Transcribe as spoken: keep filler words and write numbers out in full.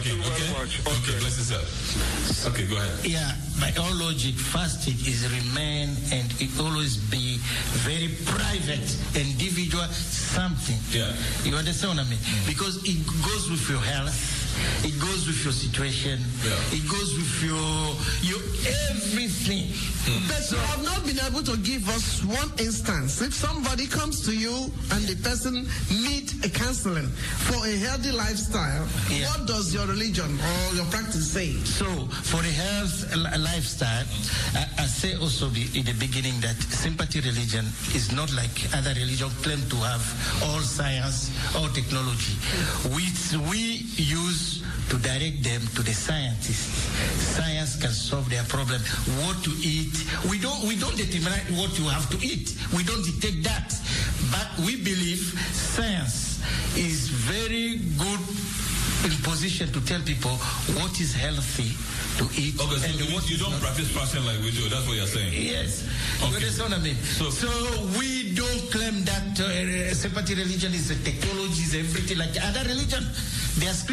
talking. Thank you okay. very much. Okay. Okay. Bless yourself. Okay, go ahead. Yeah, my own logic first it is remain and it always be very private, individual something. Yeah. You understand what I mean? Mm. Because it goes with your health, it goes with your situation, yeah. it goes with your your everything. Mm. But you have not been able to give us one instance. If somebody comes to you and the person need a counseling for a healthy lifestyle, yeah. what does your religion or your practice say? So, for the health lifestyle, I, I say also the, in the beginning that sympathy religion is not like other religions claim to have all science or technology, which we use to direct them to the scientists. Science can solve their problem. What to eat, we don't we don't determine what you have to eat. We don't detect that, but we believe science is very good in position to tell people what is healthy to eat. Okay, so and you, what you don't practice fasting like we do. That's what you're saying. Yes. Okay. You understand what I mean? So, so we don't claim that uh, sympathy religion is a technology, is everything like other religion. They are